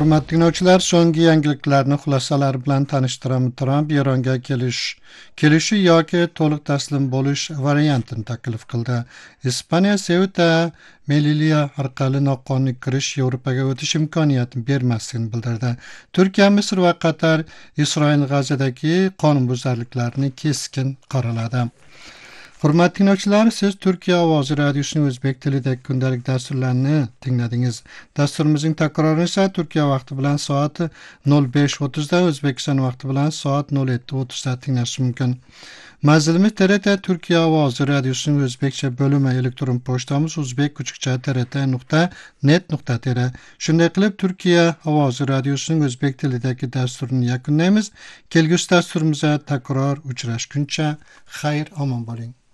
Hurmatli dinləyicilər, so'nggi yangiliklarni xulosalar bilan tanishtiramiz. Trump Eronga kelishi yoki to'liq taslim bo'lish variantini taklif qildi. Ispaniya Ceuta Melilla orqali noqonuniy kirish Yevropaga o'tish imkoniyatini bermasligini bildirdi. Turkiya, Misr va Qatar Isroil G'azodagi qonunbuzarliklarni keskin qoraladi. Hurmatli dinləyicilər, siz Türkiye Ovozi Radyosu'nun o'zbek tilidagi kundalik dasturlarini tingladingiz. Dasturimizning takrori esa Turkiya vaqti bilan soat 05:30 da, O'zbekiston vaqti bilan soat 07:30 da tinglash mumkin. Manzilimiz TRT Türkiye Ovozi Radyosu'nun o'zbekcha bo'limi, elektron pochtamiz uzbek-trt.net.tr. Shunday qilib Türkiye Ovozi Radyosu'nun o'zbek tilidagi dasturini yakunlaymiz. Kelgusi dasturimizda takror uchrashguncha xayr, omon bo'ling.